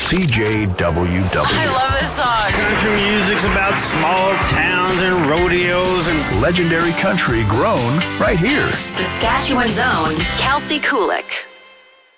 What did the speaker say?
CJWW. I love this song. Country music's about small towns and rodeos and Legendary country grown right here. Saskatchewan's own Kelsey Kulik.